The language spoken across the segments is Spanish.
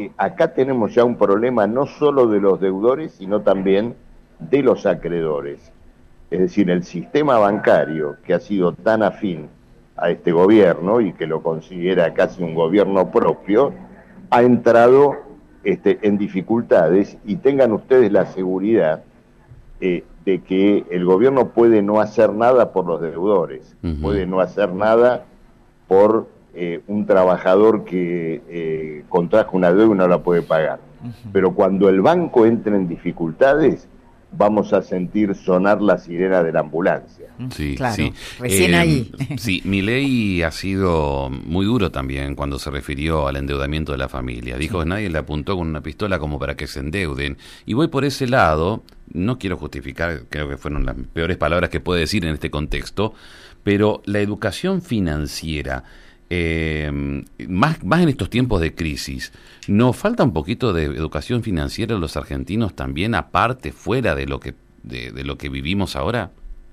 acá tenemos ya un problema no solo de los deudores, sino también de los acreedores. Es decir, el sistema bancario, que ha sido tan afín a este gobierno y que lo considera casi un gobierno propio, ha entrado en dificultades, y tengan ustedes la seguridad de que el gobierno puede no hacer nada por los deudores, puede no hacer nada por un trabajador que contrajo una deuda y no la puede pagar. Pero cuando el banco entra en dificultades, vamos a sentir sonar la sirena de la ambulancia. Sí, claro, sí. recién ahí. Sí, Milei ha sido muy duro también cuando se refirió al endeudamiento de la familia. Dijo que nadie le apuntó con una pistola como para que se endeuden. Y voy por ese lado, no quiero justificar, creo que fueron las peores palabras que puede decir en este contexto, pero la educación financiera, más en estos tiempos de crisis, ¿nos falta un poquito de educación financiera a los argentinos también, aparte, fuera de lo que vivimos ahora?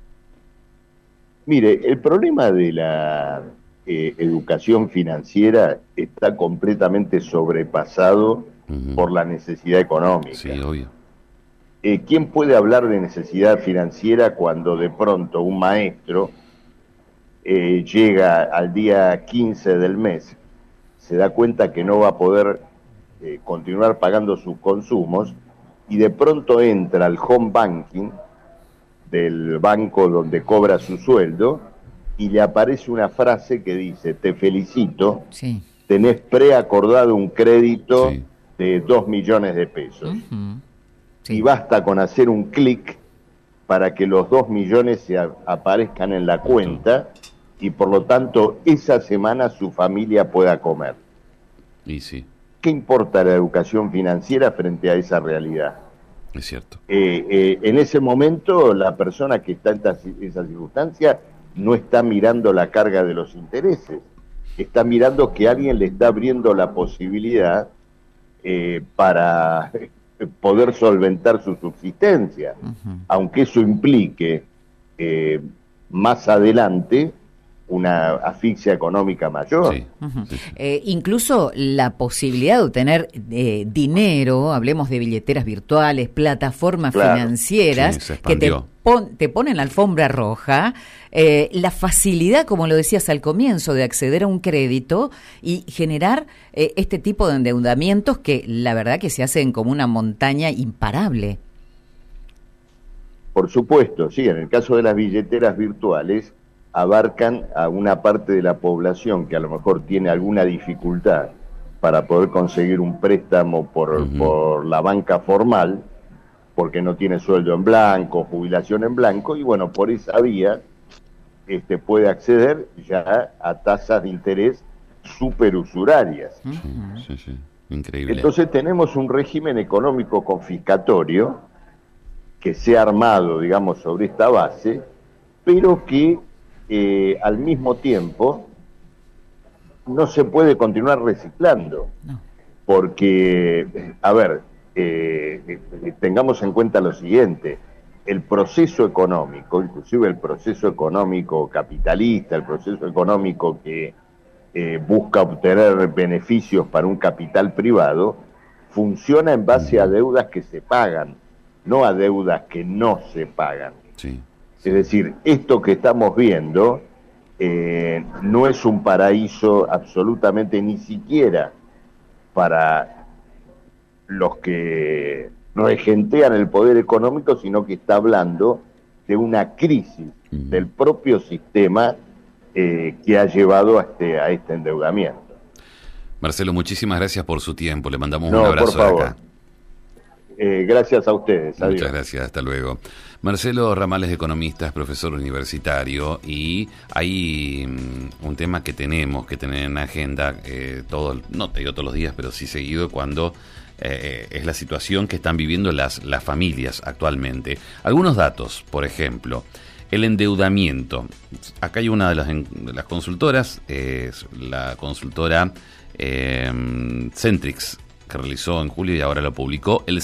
Mire, el problema de la educación financiera está completamente sobrepasado por la necesidad económica. Sí, obvio. ¿Quién puede hablar de necesidad financiera cuando de pronto un maestro llega al día 15 del mes, se da cuenta que no va a poder continuar pagando sus consumos, y de pronto entra al home banking del banco donde cobra su sueldo y le aparece una frase que dice: te felicito, Sí. tenés preacordado un crédito Sí. de 2 millones de pesos. Sí. Y basta con hacer un clic para que los 2 millones se aparezcan en la cuenta, y por lo tanto esa semana su familia pueda comer. Y sí, ¿Qué importa la educación financiera frente a esa realidad? es cierto. En ese momento la persona que está en esa circunstancia no está mirando la carga de los intereses, está mirando que alguien le está abriendo la posibilidad para poder solventar su subsistencia, aunque eso implique más adelante una asfixia económica mayor. Sí. Incluso la posibilidad de obtener dinero, hablemos de billeteras virtuales, plataformas financieras, Sí, se que expandió. te ponen la alfombra roja, la facilidad, como lo decías al comienzo, de acceder a un crédito y generar este tipo de endeudamientos que la verdad que se hacen como una montaña imparable. Por supuesto, sí, en el caso de las billeteras virtuales, abarcan a una parte de la población que a lo mejor tiene alguna dificultad para poder conseguir un préstamo por la banca formal, porque no tiene sueldo en blanco, jubilación en blanco, y bueno, por esa vía puede acceder ya a tasas de interés superusurarias. Sí. Increíble. Entonces tenemos un régimen económico confiscatorio que se ha armado, digamos, sobre esta base, pero que al mismo tiempo no se puede continuar reciclando. No. Porque, a ver, tengamos en cuenta lo siguiente: el proceso económico, inclusive el proceso económico capitalista, el proceso económico que busca obtener beneficios para un capital privado, funciona en base a deudas que se pagan, no a deudas que no se pagan. Sí. Es decir, esto que estamos viendo no es un paraíso absolutamente, ni siquiera para los que regentean el poder económico, sino que está hablando de una crisis del propio sistema que ha llevado a este endeudamiento. Marcelo, muchísimas gracias por su tiempo. Le mandamos No, un abrazo por favor. de acá. Gracias a ustedes. Adiós. Muchas gracias, hasta luego. Marcelo Ramales, economista, es profesor universitario, y hay un tema que tenemos que tener en agenda, no te digo todos los días, pero sí seguido, cuando es la situación que están viviendo las familias actualmente. Algunos datos, por ejemplo, el endeudamiento. Acá hay una de las consultoras, es la consultora Centrix, que realizó en julio y ahora lo publicó. El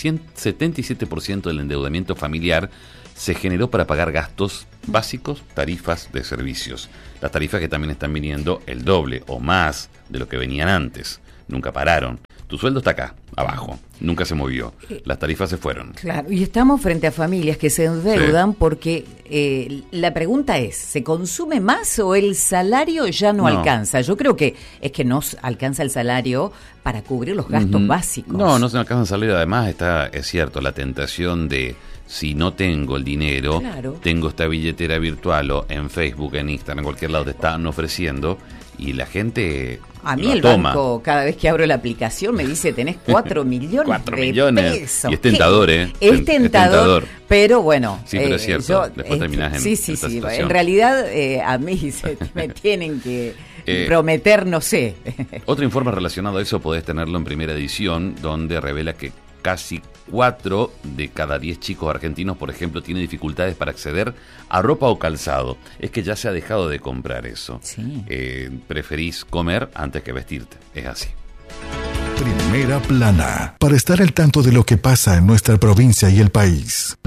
77% del endeudamiento familiar se generó para pagar gastos básicos, tarifas de servicios. Las tarifas que también están viniendo el doble o más de lo que venían antes. Nunca pararon. Tu sueldo está acá, abajo, nunca se movió, las tarifas se fueron. Claro, y estamos frente a familias que se endeudan porque la pregunta es, ¿se consume más o el salario ya no alcanza? Yo creo que es que no alcanza el salario para cubrir los gastos básicos. No se alcanza el salario, además es cierto, la tentación de... Si no tengo el dinero, tengo esta billetera virtual o en Facebook, en Instagram, en cualquier lado te están ofreciendo y la gente a mí el toma. Banco, cada vez que abro la aplicación, me dice tenés 4 millones 4 de millones. pesos. Y es tentador, ¿eh? Es tentador, pero bueno. Sí, pero es cierto, después terminás en esta situación. En realidad a mí me tienen que prometer, no sé. Otro informe relacionado a eso podés tenerlo en Primera Edición, donde revela que casi 4 de cada 10 chicos argentinos, por ejemplo, tienen dificultades para acceder a ropa o calzado. Es que ya se ha dejado de comprar eso. Sí. Preferís comer antes que vestirte. Es así. Primera Plana. Para estar al tanto de lo que pasa en nuestra provincia y el país.